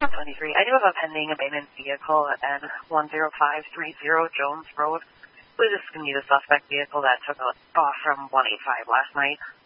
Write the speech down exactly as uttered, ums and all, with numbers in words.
twenty-three. I do have a pending abandoned vehicle at one zero five three zero Jones Road. We just going to be the suspect vehicle that took off from one eighty-five last night.